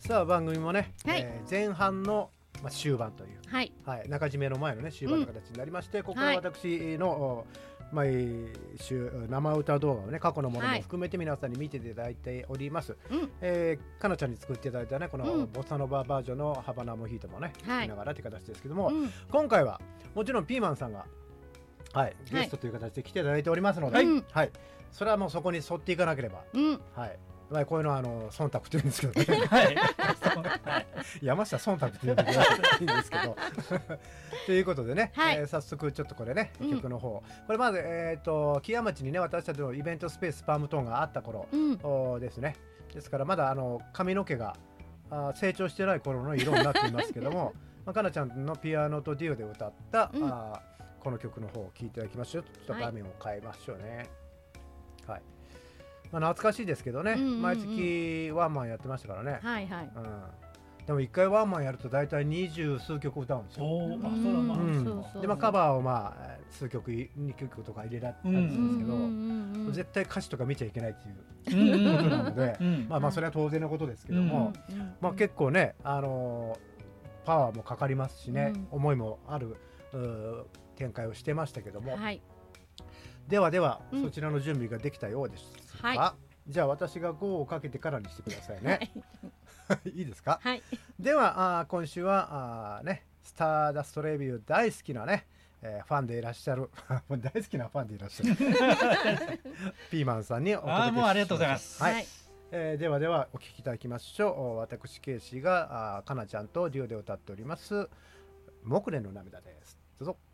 さあ番組もね、 はい前半の、終盤という、 はい中締めの前のね終盤の形になりまして、ここから私の、毎週生歌動画をね過去のものも含めて皆さんに見ていただいております、かなちゃんに作っていただいたねこのボサノババージョンのハバナモヒートもね聞きながらって形ですけども、今回はもちろんピーマンさんがゲストという形で来ていただいておりますので、それはもうそこに沿っていかなければ、こういうのは忖度って言うんですけどね、山下忖度って言うんでいいんですけどということでね、早速ちょっとこれね、曲の方これまず木屋町にね私たちのイベントスペースパームトーンがあった頃、ですね。ですからまだ髪の毛が成長してない頃の色になっていますけどもかなちゃんのピアノとデュオで歌った、この曲の方を聴いていただきましょう。ちょっと画面を変えましょうね。懐かしいですけどね、毎月ワンマンやってましたからね。でも1回ワンマンやると大体20数曲歌うんですよ。でカバーを数曲2曲とか入れられたりするんですけど、絶対歌詞とか見ちゃいけないっていうことなのでそれは当然のことですけども、結構ねパワーもかかりますしね、思いもある展開をしてましたけども、ではそちらの準備ができたようですが、じゃあ私が5をかけてからにしてくださいね。いいですか？では今週はねスターダストレビュー大好きなね、ファンでいらっしゃる大好きなファンでいらっしゃるピーマンさんにお届けします。 もうありがとうございます。 ではお聴きいただきましょう。私ケイシがかなちゃんとデュオで歌っております木蓮の涙です。どうぞ。